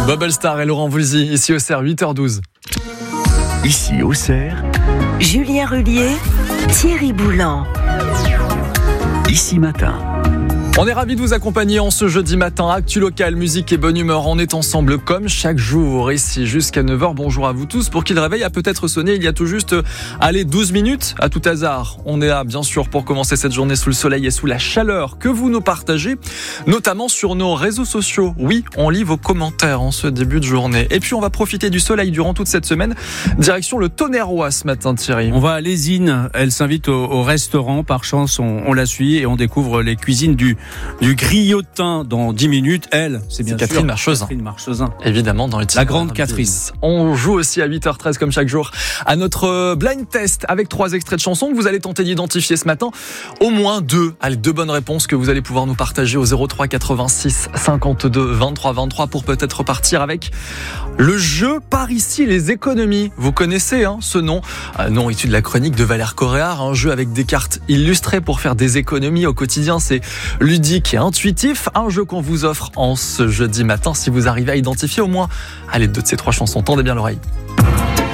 Bubble Star et Laurent Voulzy, ici au CER, 8h12. Ici au CER, Julien Rullier, Thierry Boulan. Ici Matin. On est ravis de vous accompagner en ce jeudi matin. Actu local, musique et bonne humeur. On est ensemble comme chaque jour ici jusqu'à 9h. Bonjour à vous tous. Pour qui le réveil a peut-être sonné il y a tout juste 12 minutes à tout hasard. On est là bien sûr pour commencer cette journée sous le soleil et sous la chaleur que vous nous partagez, notamment sur nos réseaux sociaux. Oui, on lit vos commentaires en ce début de journée. Et puis on va profiter du soleil durant toute cette semaine. Direction le Tonnerrois ce matin, Thierry. On va à Lésine. Elle s'invite au restaurant. Par chance, on la suit et on découvre les cuisines du Griotin dans 10 minutes. Elle, c'est bien sûr Catherine Marchezin. Évidemment, dans les titres. La grande Catherine. On joue aussi à 8h13 comme chaque jour à notre blind test avec 3 extraits de chansons que vous allez tenter d'identifier ce matin. Au moins 2. Allez, 2 bonnes réponses que vous allez pouvoir nous partager au 03 86 52 23 23 pour peut-être repartir avec le jeu Par ici les économies. Vous connaissez ce nom. Nom issu de la chronique de Valère Coréard. Un jeu avec des cartes illustrées pour faire des économies au quotidien. C'est ludique et intuitif. Un jeu qu'on vous offre en ce jeudi matin si vous arrivez à identifier au moins 2 de ces 3 chansons. Tendez bien l'oreille.